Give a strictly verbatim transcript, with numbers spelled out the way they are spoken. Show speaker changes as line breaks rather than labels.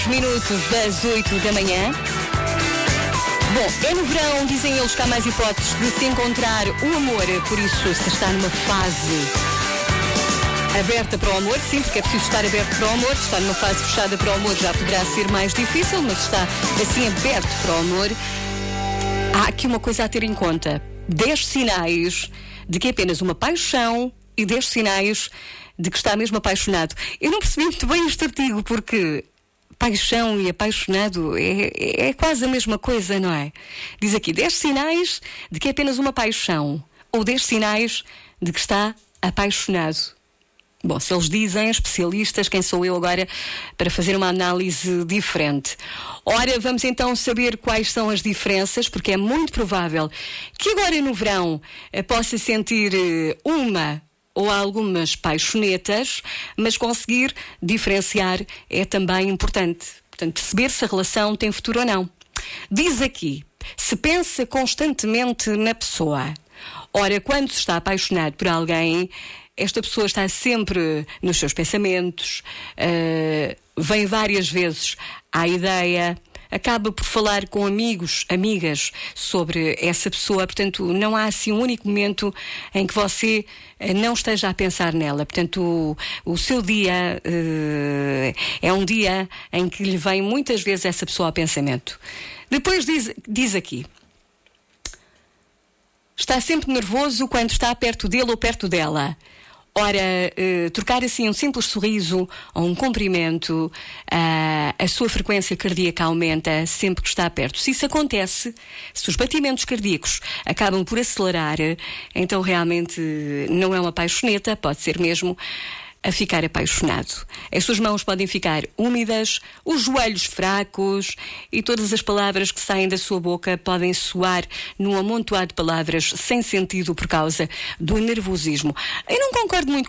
Minutos das oito da manhã. Bom, é no verão, dizem eles que há mais hipóteses de se encontrar o amor, por isso se está numa fase aberta para o amor, sim, porque é preciso estar aberto para o amor. Se está numa fase fechada para o amor já poderá ser mais difícil, mas se está assim aberto para o amor, há aqui uma coisa a ter em conta: dez sinais de que é apenas uma paixão e dez sinais de que está mesmo apaixonado. Eu não percebi muito bem este artigo, porque paixão e apaixonado é, é quase a mesma coisa, não é? Diz aqui dez sinais de que é apenas uma paixão ou dez sinais de que está apaixonado. Bom, se eles dizem, especialistas, quem sou eu agora para fazer uma análise diferente? Ora, vamos então saber quais são as diferenças, porque é muito provável que agora no verão possa sentir uma ou algumas paixonetas, mas conseguir diferenciar é também importante. Portanto, perceber se a relação tem futuro ou não. Diz aqui, se pensa constantemente na pessoa. Ora, quando se está apaixonado por alguém, esta pessoa está sempre nos seus pensamentos, uh, vem várias vezes à ideia, acaba por falar com amigos, amigas sobre essa pessoa. Portanto, não há assim um único momento em que você não esteja a pensar nela. Portanto, o, o seu dia uh, é um dia em que lhe vem muitas vezes essa pessoa ao pensamento. Depois diz, diz aqui, está sempre nervoso quando está perto dele ou perto dela. Ora, uh, trocar assim um simples sorriso ou um cumprimento, uh, a sua frequência cardíaca aumenta sempre que está perto. Se isso acontece, se os batimentos cardíacos acabam por acelerar, então realmente não é uma paixoneta, pode ser mesmo a ficar apaixonado. As suas mãos podem ficar úmidas, os joelhos fracos e todas as palavras que saem da sua boca podem soar num amontoado de palavras sem sentido por causa do nervosismo. Eu não concordo muito